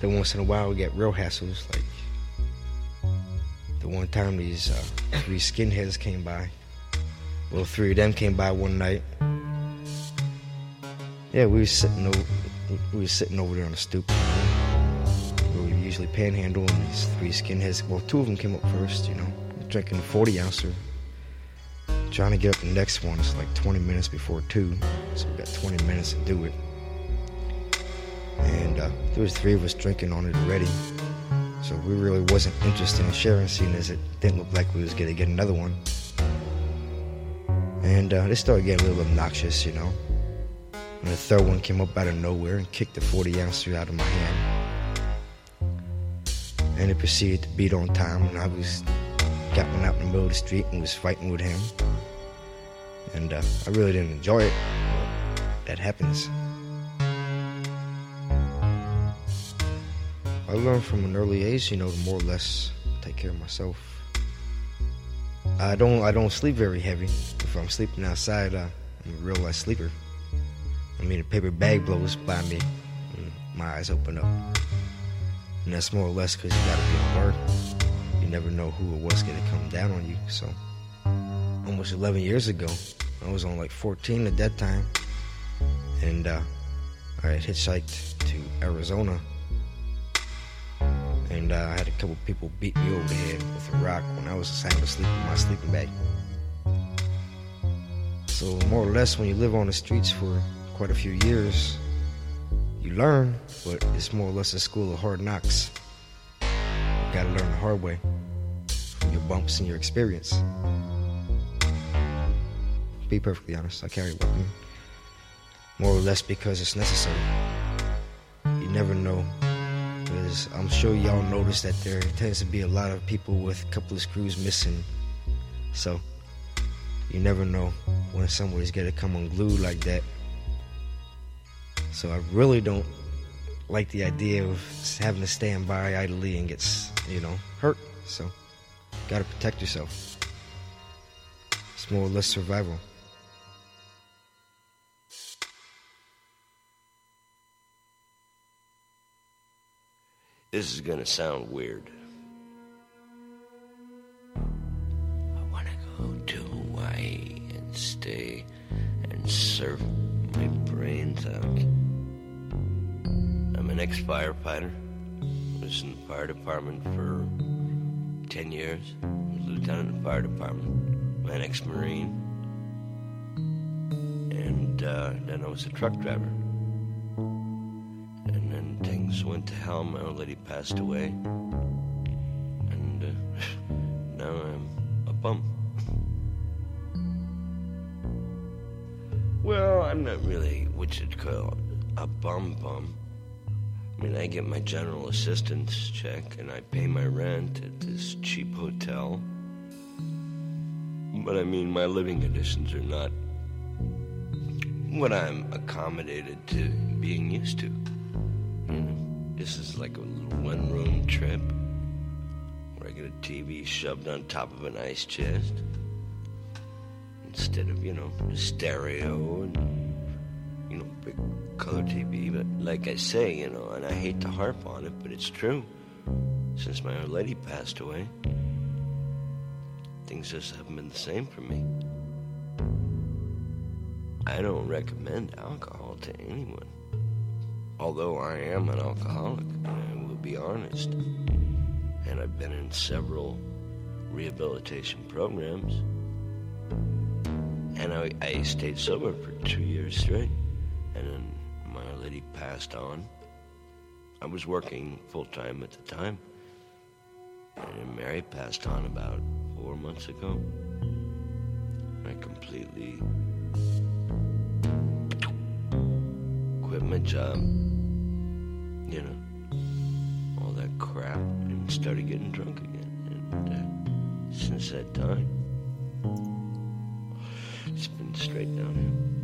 then once in a while we get real hassles. Like the one time these three skinheads came by. Well, three of them came by one night. Yeah, we were sitting over there on the stoop where we usually panhandle, and these three skinheads. Well, two of them came up first, drinking a 40-ouncer. Trying to get up the next one. It's like 20 minutes before 2, so we got 20 minutes to do it. And there was three of us drinking on it already, so we really wasn't interested in sharing, seeing as it didn't look like we was gonna get another one. And they started getting a little obnoxious, And the third one came up out of nowhere and kicked the 40-ouncer out of my hand. And it proceeded to beat on time, and I got one out in the middle of the street and was fighting with him. And I really didn't enjoy it. That happens. I learned from an early age, to more or less take care of myself. I don't sleep very heavy. If I'm sleeping outside, I'm a real life sleeper. I mean, a paper bag blows by me and my eyes open up. And that's more or less because you gotta be on guard. You never know who or what's gonna come down on you. So, almost 11 years ago, I was on like 14 at that time. And I had hitchhiked to Arizona. And I had a couple people beat me over the head with a rock when I was sound asleep in my sleeping bag. So more or less, when you live on the streets for quite a few years, you learn, but it's more or less a school of hard knocks. You gotta learn the hard way from your bumps and your experience. Be perfectly honest, I carry a weapon more or less because it's necessary. You never know. Because I'm sure y'all noticed that there tends to be a lot of people with a couple of screws missing. So, you never know when somebody's gonna come unglued like that. So I really don't like the idea of having to stand by idly and get, hurt. So, gotta protect yourself. It's more or less survival. This is gonna sound weird. I wanna go to Hawaii and stay and surf my brains out. I'm an ex-firefighter. Was in the fire department for 10 years. Lieutenant in the fire department. My ex-Marine. And then I was a truck driver. And then things went to hell. My old lady passed away. And now I'm a bum. Well, I'm not really what you'd call a bum. I mean, I get my general assistance check and I pay my rent at this cheap hotel. But I mean, my living conditions are not what I'm accommodated to being used to. This is like a little one-room trip where I get a TV shoved on top of an ice chest instead of, a stereo and, big color TV. But like I say, and I hate to harp on it, but it's true. Since my old lady passed away, things just haven't been the same for me. I don't recommend alcohol to anyone. Although I am an alcoholic, I will be honest. And I've been in several rehabilitation programs. And I stayed sober for 2 years straight. And then my lady passed on. I was working full-time at the time. And then Mary passed on about 4 months ago. I completely quit my job. All that crap, and started getting drunk again. And since that time, it's been straight downhill.